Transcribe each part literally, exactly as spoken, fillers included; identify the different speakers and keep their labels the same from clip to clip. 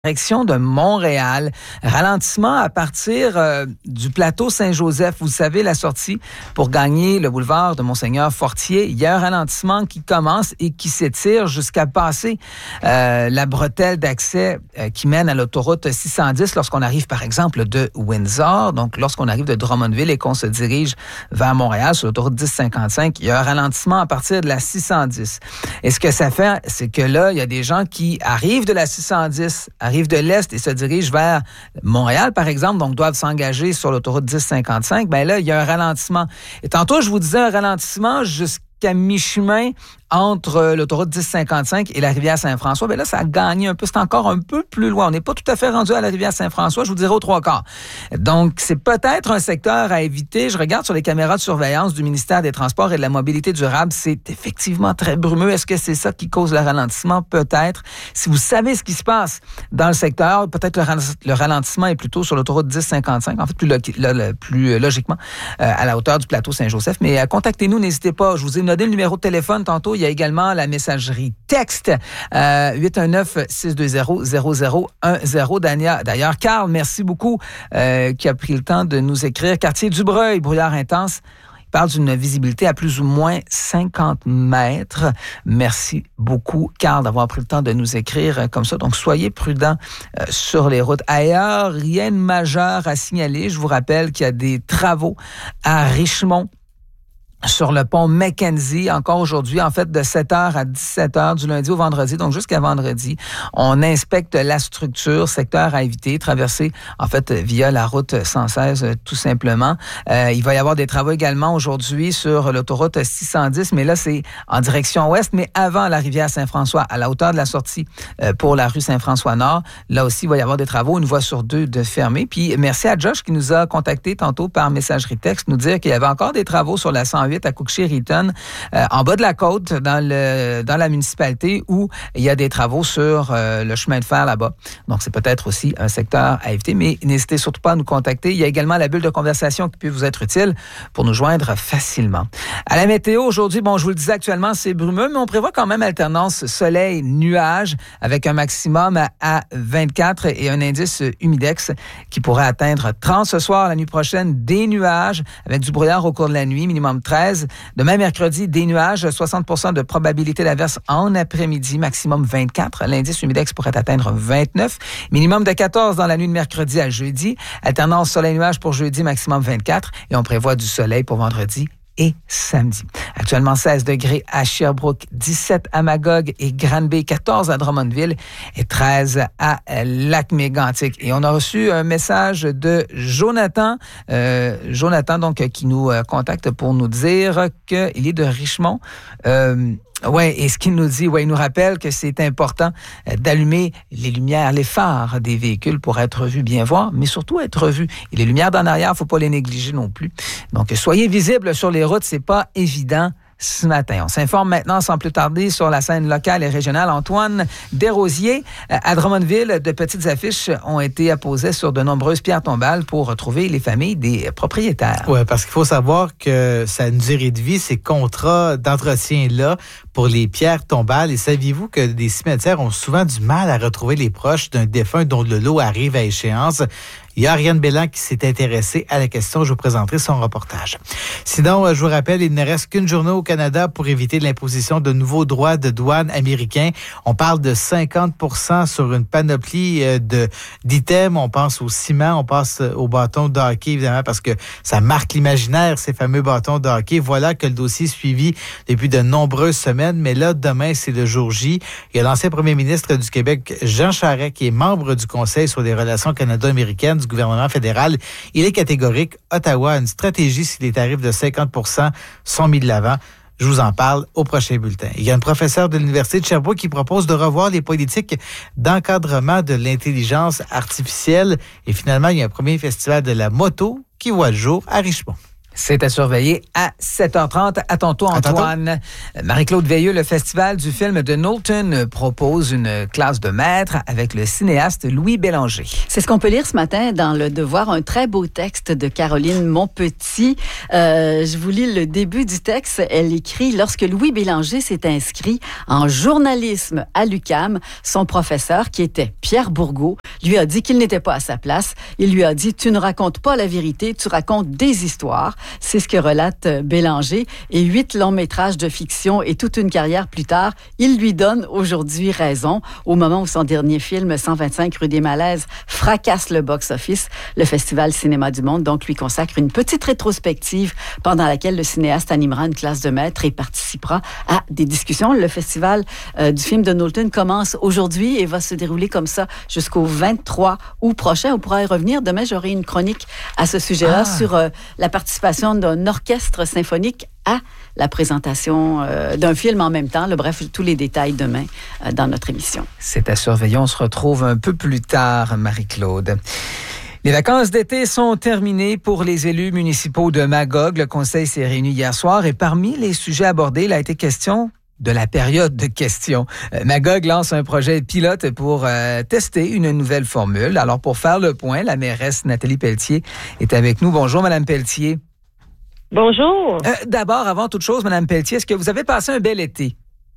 Speaker 1: Direction de Montréal. Ralentissement à partir euh, du plateau Saint-Joseph. Vous savez, la sortie pour gagner le boulevard de Monseigneur Fortier. Il y a un ralentissement qui commence et qui s'étire jusqu'à passer euh, la bretelle d'accès euh, qui mène à l'autoroute six cent dix lorsqu'on arrive, par exemple, de Windsor. Donc, lorsqu'on arrive de Drummondville et qu'on se dirige vers Montréal sur l'autoroute dix cinquante-cinq, il y a un ralentissement à partir de la six cent dix. Et ce que ça fait, c'est que là, il y a des gens qui arrivent de la six cent dix, arrivent de l'Est et se dirigent vers Montréal, par exemple, donc doivent s'engager sur l'autoroute dix cinquante-cinq, bien là, il y a un ralentissement. Et tantôt, je vous disais un ralentissement jusqu'à mi-chemin entre l'autoroute dix cinquante-cinq et la rivière Saint-François. Bien là, ça a gagné un peu. C'est encore un peu plus loin. On n'est pas tout à fait rendu à la rivière Saint-François, je vous dirais aux trois quarts. Donc, c'est peut-être un secteur à éviter. Je regarde sur les caméras de surveillance du ministère des Transports et de la Mobilité durable. C'est effectivement très brumeux. Est-ce que c'est ça qui cause le ralentissement? Peut-être. Si vous savez ce qui se passe dans le secteur, peut-être le, ral- le ralentissement est plutôt sur l'autoroute dix cinquante-cinq, en fait, plus, lo- lo- lo- plus logiquement, euh, à la hauteur du plateau Saint-Joseph. Mais euh, contactez-nous, n'hésitez pas. Je vous ai donné le numéro de téléphone tantôt. Il y a également la messagerie texte euh, huit un neuf, six deux zéro, zéro zéro un zéro. D'ailleurs, Carl, merci beaucoup euh, qui a pris le temps de nous écrire. Quartier du Breuil, brouillard intense. Il parle d'une visibilité à plus ou moins cinquante mètres. Merci beaucoup, Carl, d'avoir pris le temps de nous écrire comme ça. Donc, soyez prudents euh, sur les routes. Ailleurs, rien de majeur à signaler. Je vous rappelle qu'il y a des travaux à Richmond, sur le pont Mackenzie, encore aujourd'hui, en fait, de sept heures à dix-sept heures, du lundi au vendredi, donc jusqu'à vendredi. On inspecte la structure, secteur à éviter, traversé, en fait, via la route cent seize, tout simplement. Euh, il va y avoir des travaux également aujourd'hui sur l'autoroute six cent dix, mais là, c'est en direction ouest, mais avant la rivière Saint-François, à la hauteur de la sortie euh, pour la rue Saint-François-Nord. Là aussi, il va y avoir des travaux, une voie sur deux de fermée. Puis, merci à Josh qui nous a contactés tantôt par messagerie texte, nous dire qu'il y avait encore des travaux sur la cent huit à Cookshay-Riton, euh, en bas de la côte, dans le dans la municipalité, où il y a des travaux sur euh, le chemin de fer là-bas. Donc, c'est peut-être aussi un secteur à éviter, mais n'hésitez surtout pas à nous contacter. Il y a également la bulle de conversation qui peut vous être utile pour nous joindre facilement. À la météo, aujourd'hui, bon, je vous le disais actuellement, c'est brumeux, mais on prévoit quand même alternance soleil-nuage avec un maximum à vingt-quatre et un indice humidex qui pourrait atteindre trente ce soir. La nuit prochaine, des nuages avec du brouillard au cours de la nuit, minimum treize. Demain, mercredi, des nuages, soixante pour cent de probabilité d'averse en après-midi, maximum vingt-quatre. L'indice humidex pourrait atteindre vingt-neuf. Minimum de quatorze dans la nuit de mercredi à jeudi. Alternance soleil-nuage pour jeudi, maximum vingt-quatre. Et on prévoit du soleil pour vendredi et samedi. Actuellement, seize degrés à Sherbrooke, dix-sept à Magog et Granby, quatorze à Drummondville et treize à Lac-Mégantic. Et on a reçu un message de Jonathan, euh, Jonathan donc qui nous contacte pour nous dire qu'il est de Richmond. Euh, Oui, et ce qu'il nous dit, ouais, il nous rappelle que c'est important d'allumer les lumières, les phares des véhicules pour être vu, bien voir, mais surtout être vu. Et les lumières d'en arrière, il ne faut pas les négliger non plus. Donc, soyez visibles sur les routes, c'est pas évident ce matin. On s'informe maintenant sans plus tarder sur la scène locale et régionale. Antoine Desrosiers, à Drummondville, de petites affiches ont été apposées sur de nombreuses pierres tombales pour retrouver les familles des propriétaires.
Speaker 2: Oui, parce qu'il faut savoir que ça a une durée de vie, ces contrats d'entretien-là pour les pierres tombales. Et saviez-vous que des cimetières ont souvent du mal à retrouver les proches d'un défunt dont le lot arrive à échéance? Il y a Ariane Bélan qui s'est intéressée à la question. Je vous présenterai son reportage. Sinon, je vous rappelle, il ne reste qu'une journée au Canada pour éviter l'imposition de nouveaux droits de douane américains. On parle de cinquante pour cent sur une panoplie de, d'items. On pense au ciment, on pense aux bâtons de hockey, évidemment, parce que ça marque l'imaginaire, ces fameux bâtons de hockey. Voilà que le dossier est suivi depuis de nombreuses semaines. Mais là, demain, c'est le jour J. Il y a l'ancien premier ministre du Québec, Jean Charest, qui est membre du Conseil sur les relations canado-américaines du gouvernement fédéral. Il est catégorique. Ottawa a une stratégie si les tarifs de cinquante pour cent sont mis de l'avant. Je vous en parle au prochain bulletin. Il y a une professeure de l'Université de Sherbrooke qui propose de revoir les politiques d'encadrement de l'intelligence artificielle. Et finalement, il y a un premier festival de la moto qui voit le jour à Richmond.
Speaker 1: C'est à surveiller à sept heures trente. À tantôt, Antoine. Marie-Claude Veilleux, le Festival du film de Knowlton propose une classe de maître avec le cinéaste Louis Bélanger.
Speaker 3: C'est ce qu'on peut lire ce matin dans Le Devoir, un très beau texte de Caroline Montpetit. Euh, je vous lis le début du texte. Elle écrit « Lorsque Louis Bélanger s'est inscrit en journalisme à l'U Q A M, son professeur, qui était Pierre Bourgault, lui a dit qu'il n'était pas à sa place. Il lui a dit « Tu ne racontes pas la vérité, tu racontes des histoires. » C'est ce que relate Bélanger. Et huit longs métrages de fiction et toute une carrière plus tard, il lui donne aujourd'hui raison. Au moment où son dernier film, cent vingt-cinq rue des Malaises, fracasse le box-office, le Festival Cinéma du Monde donc lui consacre une petite rétrospective pendant laquelle le cinéaste animera une classe de maître et participera à des discussions. Le Festival euh, du film de Knowlton commence aujourd'hui et va se dérouler comme ça jusqu'au vingt-trois août prochain. On pourra y revenir. Demain, j'aurai une chronique à ce sujet-là ah. sur euh, la participation d'un orchestre symphonique à la présentation euh, d'un film en même temps. Le, bref, tous les détails demain euh, dans notre émission.
Speaker 1: C'est à surveiller. On se retrouve un peu plus tard, Marie-Claude. Les vacances d'été sont terminées pour les élus municipaux de Magog. Le conseil s'est réuni hier soir et parmi les sujets abordés, il a été question de la période de questions. Euh, Magog lance un projet pilote pour euh, tester une nouvelle formule. Alors, pour faire le point, la mairesse Nathalie Pelletier est avec nous. Bonjour, Madame Pelletier.
Speaker 4: Bonjour.
Speaker 1: Euh, d'abord, avant toute chose, Madame Pelletier, est-ce que vous avez passé un bel été?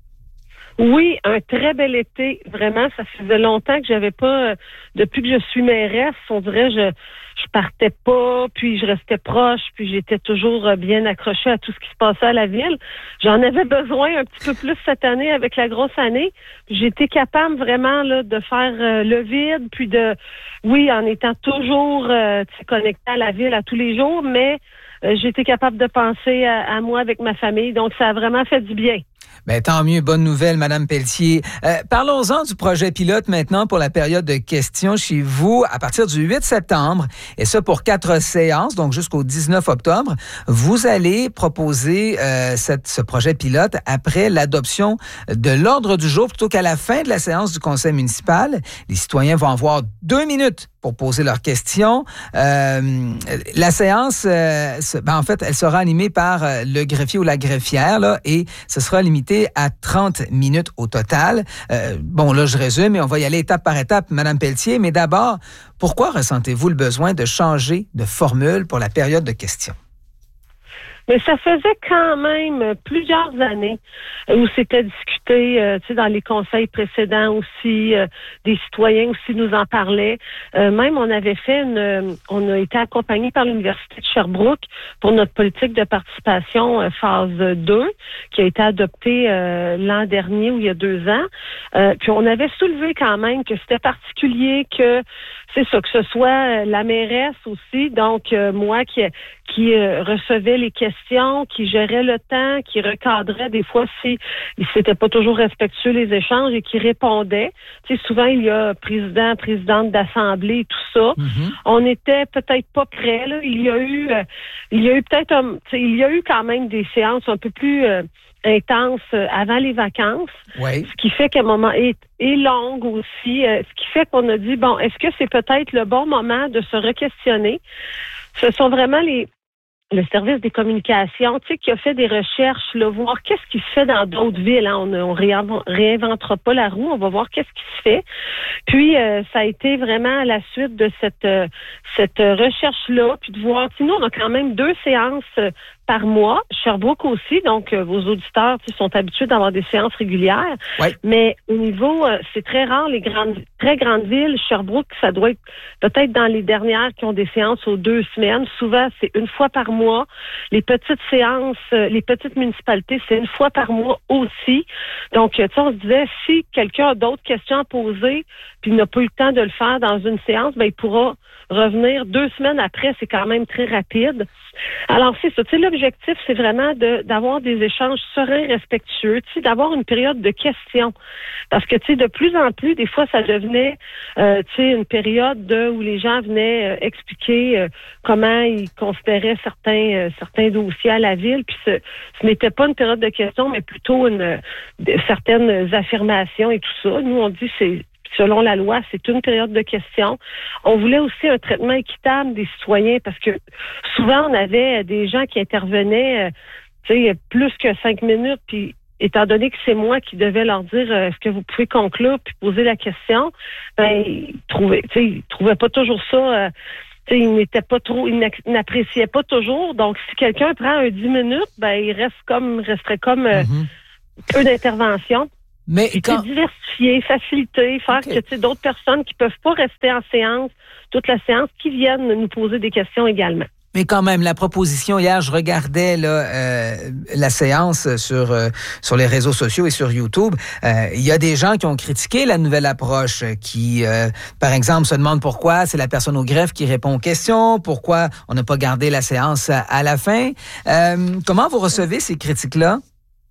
Speaker 4: Oui, un très bel été. Vraiment, ça faisait longtemps que j'avais pas, euh, depuis que je suis mairesse, on dirait je je partais pas, puis je restais proche, puis j'étais toujours euh, bien accrochée à tout ce qui se passait à la ville. J'en avais besoin un petit peu plus cette année avec la grosse année. J'étais capable vraiment là de faire euh, le vide, puis de, oui, en étant toujours euh, connectée à la ville à tous les jours, mais euh, j'étais capable de penser à, à moi avec ma famille, donc ça a vraiment fait du bien.
Speaker 1: Bien, tant mieux. Bonne nouvelle, Madame Pelletier. Euh, parlons-en du projet pilote maintenant pour la période de questions chez vous. À partir du huit septembre, et ça pour quatre séances, donc jusqu'au dix-neuf octobre, vous allez proposer euh, cette, ce projet pilote après l'adoption de l'ordre du jour plutôt qu'à la fin de la séance du conseil municipal. Les citoyens vont avoir deux minutes pour poser leurs questions. Euh, la séance, euh, ben en fait, elle sera animée par le greffier ou la greffière, là, et ce sera limité à trente minutes au total. Euh, bon, là, je résume, et on va y aller étape par étape, Madame Pelletier. Mais d'abord, pourquoi ressentez-vous le besoin de changer de formule pour la période de questions?
Speaker 4: Mais ça faisait quand même plusieurs années où c'était discuté, euh, tu sais, dans les conseils précédents aussi, euh, des citoyens aussi nous en parlaient. Euh, même on avait fait une, euh, on a été accompagné par l'Université de Sherbrooke pour notre politique de participation euh, phase deux, qui a été adoptée euh, l'an dernier ou il y a deux ans. Euh, puis on avait soulevé quand même que c'était particulier que c'est ça, que ce soit la mairesse aussi, donc euh, moi qui qui euh, recevait les questions, qui gérait le temps, qui recadrait des fois si c'était pas toujours respectueux les échanges et qui répondait. Tu sais, souvent il y a président, présidente d'assemblée, tout ça. Mm-hmm. On était peut-être pas prêts là. Il y a eu, euh, il y a eu peut-être, un, tu sais, il y a eu quand même des séances un peu plus euh, intense avant les vacances,
Speaker 1: oui.
Speaker 4: Ce qui fait qu'à un moment est, est longue aussi, euh, ce qui fait qu'on a dit, bon, est-ce que c'est peut-être le bon moment de se re-questionner? Ce sont vraiment les le service des communications, tu sais, qui a fait des recherches, là, voir qu'est-ce qui se fait dans d'autres villes. Hein. On on réinventera pas la roue, on va voir qu'est-ce qui se fait. Puis, euh, ça a été vraiment à la suite de cette euh, cette recherche-là, puis de voir, sinon, on a quand même deux séances euh, par mois, Sherbrooke aussi, donc euh, vos auditeurs sont habitués d'avoir des séances régulières,
Speaker 1: oui.
Speaker 4: Mais au niveau, euh, c'est très rare, les grandes, très grandes villes, Sherbrooke, ça doit être peut-être dans les dernières qui ont des séances aux deux semaines, souvent c'est une fois par mois, les petites séances, euh, les petites municipalités, c'est une fois par mois aussi, donc euh, tu sais, on se disait, si quelqu'un a d'autres questions à poser, puis n'a pas eu le temps de le faire dans une séance, ben il pourra revenir deux semaines après, c'est quand même très rapide. Alors, c'est ça. Tu sais, l'objectif, c'est vraiment de, d'avoir des échanges sereins, respectueux, tu sais, d'avoir une période de questions. Parce que, tu sais, de plus en plus, des fois, ça devenait, euh, tu sais, une période de, où les gens venaient euh, expliquer euh, comment ils considéraient certains euh, certains dossiers à la ville. Puis, ce, ce n'était pas une période de questions, mais plutôt une de, certaines affirmations et tout ça. Nous, on dit c'est selon la loi, c'est une période de questions. On voulait aussi un traitement équitable des citoyens parce que souvent, on avait des gens qui intervenaient, euh, tu sais, plus que cinq minutes, puis étant donné que c'est moi qui devais leur dire euh, est-ce que vous pouvez conclure puis poser la question, ben, ils trouvaient, tu sais, ils trouvaient pas toujours ça... Euh, il n'était pas trop, il n'appréciait pas toujours. Donc, si quelqu'un prend un dix minutes, ben, il reste comme, resterait comme euh, mm-hmm. peu d'intervention.
Speaker 1: Mais
Speaker 4: et
Speaker 1: quand...
Speaker 4: diversifier, faciliter, faire okay. que, tu sais, d'autres personnes qui peuvent pas rester en séance, toute la séance, qui viennent nous poser des questions également.
Speaker 1: Mais quand même, la proposition, hier, je regardais là, euh, la séance sur, euh, sur les réseaux sociaux et sur YouTube. Euh, il y a des gens qui ont critiqué la nouvelle approche, qui, euh, par exemple, se demandent pourquoi c'est la personne au greffe qui répond aux questions, pourquoi on n'a pas gardé la séance à, à la fin. Euh, comment vous recevez ces critiques-là?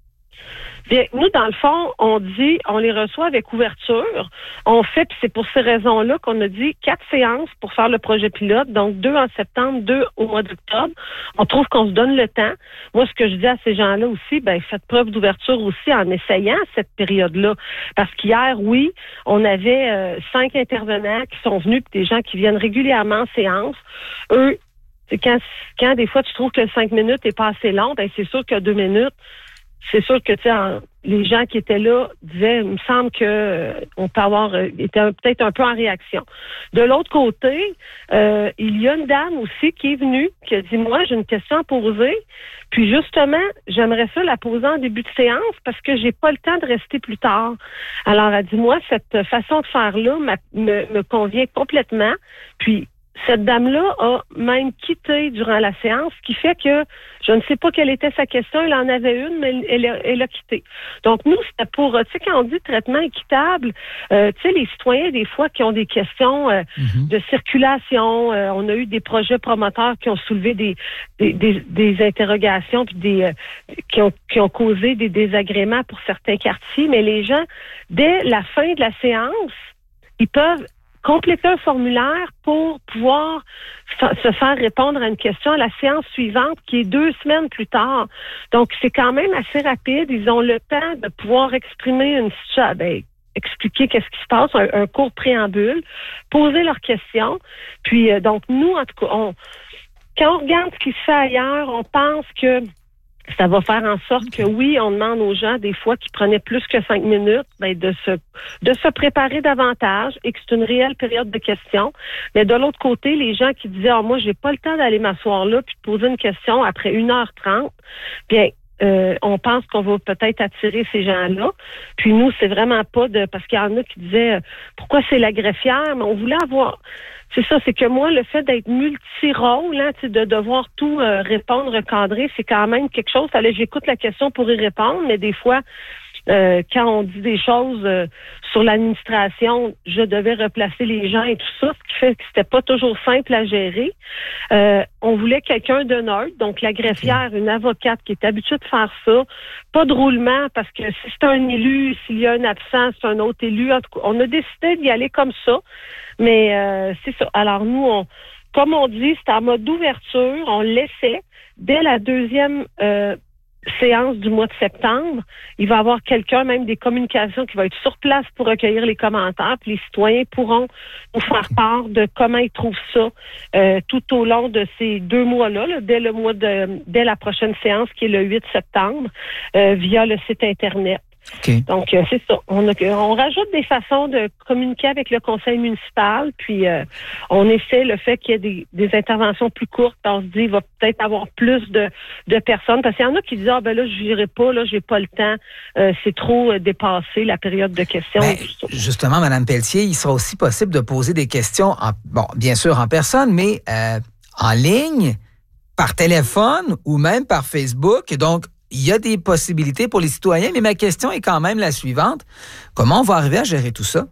Speaker 4: Bien, nous, dans le fond, on dit, on les reçoit avec ouverture. On fait, puis c'est pour ces raisons-là qu'on a dit quatre séances pour faire le projet pilote, donc deux en septembre, deux au mois d'octobre. On trouve qu'on se donne le temps. Moi, ce que je dis à ces gens-là aussi, ben faites preuve d'ouverture aussi en essayant cette période-là. Parce qu'hier, oui, on avait euh, cinq intervenants qui sont venus, puis des gens qui viennent régulièrement en séance. Eux, c'est quand, quand des fois tu trouves que cinq minutes est pas assez long, ben c'est sûr que deux minutes, c'est sûr que tu sais, les gens qui étaient là disaient, il me semble que euh, on peut avoir euh, été un, peut-être un peu en réaction. De l'autre côté, euh, il y a une dame aussi qui est venue, qui a dit, moi, j'ai une question à poser, puis justement, j'aimerais ça la poser en début de séance parce que j'ai pas le temps de rester plus tard. Alors, elle dit, moi, cette façon de faire-là me, me convient complètement, puis cette dame-là a même quitté durant la séance, ce qui fait que je ne sais pas quelle était sa question. Elle en avait une, mais elle, elle, elle a quitté. Donc, nous, c'était pour, tu sais, quand on dit traitement équitable, euh, tu sais, les citoyens, des fois, qui ont des questions euh, mm-hmm. de circulation, euh, on a eu des projets promoteurs qui ont soulevé des, des, des, des interrogations puis des, euh, qui ont, qui ont causé des désagréments pour certains quartiers, mais les gens, dès la fin de la séance, ils peuvent compléter un formulaire pour pouvoir fa- se faire répondre à une question à la séance suivante qui est deux semaines plus tard. Donc, c'est quand même assez rapide. Ils ont le temps de pouvoir exprimer une situation, ben, expliquer qu'est-ce qui se passe, un, un court préambule, poser leurs questions. Puis, euh, donc, nous, en tout cas, on, quand on regarde ce qui se fait ailleurs, on pense que ça va faire en sorte que oui, on demande aux gens des fois qui prenaient plus que cinq minutes, ben de se de se préparer davantage et que c'est une réelle période de questions. Mais de l'autre côté, les gens qui disaient ah, moi j'ai pas le temps d'aller m'asseoir là puis de poser une question après une heure trente, bien euh, on pense qu'on va peut-être attirer ces gens-là. Puis nous, c'est vraiment pas de parce qu'il y en a qui disaient euh, pourquoi c'est la greffière, mais on voulait avoir. C'est ça, c'est que moi, le fait d'être multi-rôle, hein, de devoir tout euh, répondre, recadrer, c'est quand même quelque chose. Allez, j'écoute la question pour y répondre, mais des fois, euh, quand on dit des choses euh, sur l'administration, je devais replacer les gens et tout ça, ce qui fait que c'était pas toujours simple à gérer. Euh, on voulait quelqu'un de neutre, donc la greffière, une avocate qui est habituée de faire ça, pas de roulement, parce que si c'est un élu, s'il y a un absent, c'est un autre élu. En tout cas, on a décidé d'y aller comme ça. Mais euh, c'est ça. Alors nous, on, comme on dit, c'est en mode d'ouverture. On laissait, dès la deuxième euh, séance du mois de septembre, il va y avoir quelqu'un, même des communications, qui va être sur place pour recueillir les commentaires. Puis les citoyens pourront nous faire part de comment ils trouvent ça euh, tout au long de ces deux mois-là, là, dès le mois de, dès la prochaine séance qui est le huit septembre, euh, via le site Internet.
Speaker 1: Okay.
Speaker 4: Donc, euh, c'est ça. On, a, on rajoute des façons de communiquer avec le conseil municipal, puis euh, on essaie le fait qu'il y ait des, des interventions plus courtes. On se dit il va peut-être avoir plus de, de personnes, parce qu'il y en a qui disent ah ben là je n'irai pas, là j'ai pas le temps, euh, c'est trop euh, dépassé la période de questions.
Speaker 1: Ben, justement, Mme Pelletier, il sera aussi possible de poser des questions, en, bon, bien sûr en personne, mais euh, en ligne, par téléphone ou même par Facebook. Donc il y a des possibilités pour les citoyens, mais ma question est quand même la suivante. Comment on va arriver à gérer tout ça?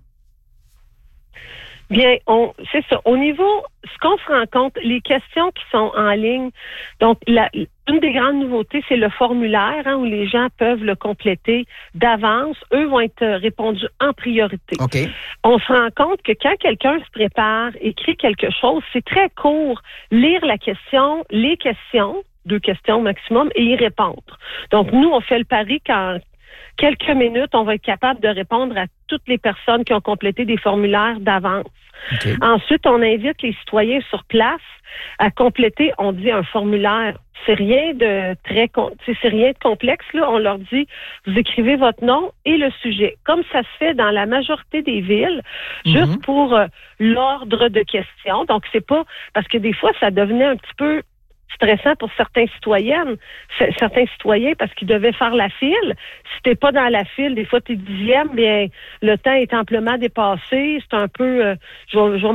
Speaker 4: Bien, on, c'est ça. Au niveau, ce qu'on se rend compte, les questions qui sont en ligne, donc la, une des grandes nouveautés, c'est le formulaire hein, où les gens peuvent le compléter d'avance. Eux vont être répondus en priorité.
Speaker 1: Okay.
Speaker 4: On se rend compte que quand quelqu'un se prépare, écrit quelque chose, c'est très court. Lire la question, les questions, deux questions maximum, et y répondre. Donc, nous, on fait le pari quand quelques minutes, on va être capable de répondre à toutes les personnes qui ont complété des formulaires d'avance.
Speaker 1: Okay.
Speaker 4: Ensuite, on invite les citoyens sur place à compléter, on dit un formulaire. C'est rien de très, c'est rien de complexe, là. On leur dit, vous écrivez votre nom et le sujet. Comme ça se fait dans la majorité des villes, mm-hmm. juste pour euh, l'ordre de questions. Donc, c'est pas, parce que des fois, ça devenait un petit peu stressant pour certains citoyennes, certains citoyens, parce qu'ils devaient faire la file. Si t'es pas dans la file, des fois t'es dixième, bien, le temps est amplement dépassé. C'est un peu, euh, je vais, je vais